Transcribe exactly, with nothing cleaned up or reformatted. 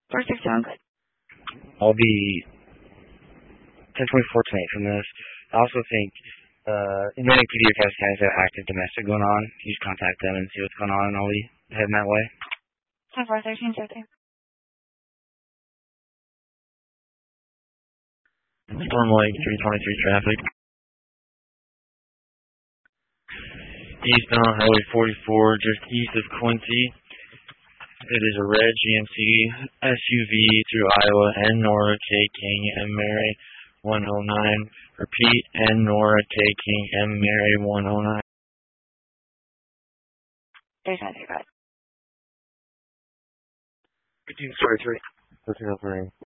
four six sound good. I'll be ten twenty-four tonight from this. I also think uh, in many P D F S guys have active domestic going on. You just contact them and see what's going on, and I'll be heading that way. ten four thirteen thirty. Storm Lake three twenty-three traffic. Eastbound Highway forty-four, just east of Quincy. It is a red G M C S U V through Iowa and Nora K. King and Mary one oh nine. Repeat, and Nora K. King and Mary one oh nine. There's nothing good. Good news, sorry, three. thirteen oh three.